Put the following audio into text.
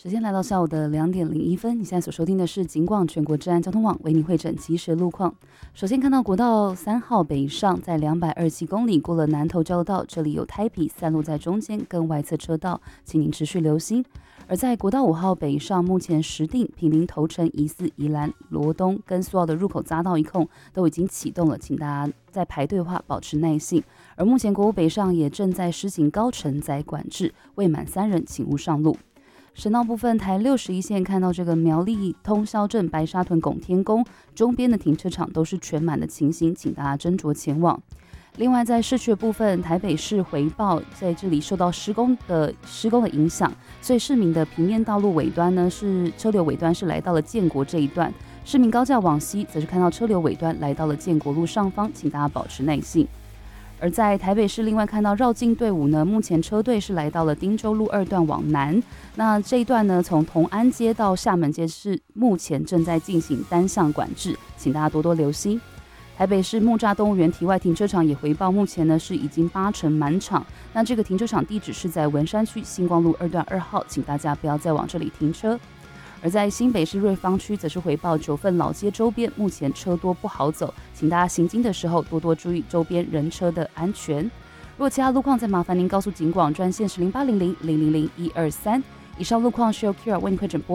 时间来到下午的2:01，你现在所收听的是警广全国治安交通网为您汇整即时路况。首先看到国道3号北上，在227公里过了南投交流道，这里有胎皮散落在中间跟外侧车道，请您持续留心。而在国道5号北上，目前石碇、坪林、头城、宜四、宜兰、罗东跟苏澳的入口匝道一控都已经启动了，请大家在排队的话保持耐性。而目前国五北上也正在施行高承载管制，未满3人请勿上路。省道部分，台61线看到这个苗栗通霄镇白沙屯拱天宫周边的停车场都是全满的情形，请大家斟酌前往。另外，在市区的部分，台北市回报在这里受到施工的影响，所以市民的平面道路尾端呢是车流尾端是来到了建国这一段，市民高架往西则是看到车流尾端来到了建国路上方，请大家保持耐性。而在台北市，另外看到绕境队伍呢，目前车队是来到了汀州路2段往南。那这一段呢，从同安街到厦门街是目前正在进行单向管制，请大家多多留心。台北市木栅动物园体外停车场也回报，目前呢是已经80%满场。那这个停车场地址是在文山区星光路2段2号，请大家不要再往这里停车。而在新北市瑞芳区，则是回报9份老街周边目前车多不好走，请大家行经的时候多多注意周边人车的安全。如果其他路况，再麻烦您告诉警广专线是0800-000-123。以上路况是由 Kira 为您快整播。